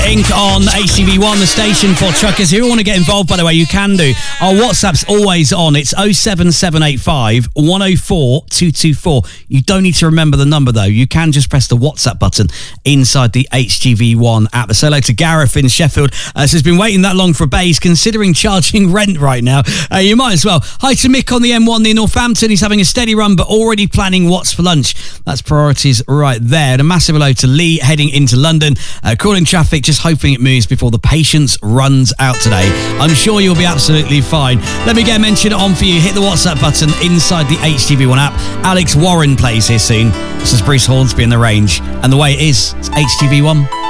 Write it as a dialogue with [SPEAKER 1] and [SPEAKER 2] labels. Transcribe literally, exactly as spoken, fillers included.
[SPEAKER 1] Inc on H T V one, the station for truckers. If you want to get involved, by the way, you can do. Our WhatsApp's always on. It's oh seven seven eight five, one oh four, two two four. You don't need to remember the number, though. You can just press the WhatsApp button inside the H T V one app. So hello to Gareth in Sheffield. Uh, so he's been waiting that long for a base, considering charging rent right now. Uh, you might as well. Hi to Mick on the M one near Northampton. He's having a steady run, but already planning what's for lunch. That's priorities right there. And a massive hello to Lee heading into London. Uh, calling traffic, just hoping it moves before the patience runs out today. I'm sure you'll be absolutely fine. Let me get a mention on for you. Hit the WhatsApp button inside the H T V one app. Alex Warren plays here soon. This is Bruce Hornsby in The Range. And the way it is, it's H T V one.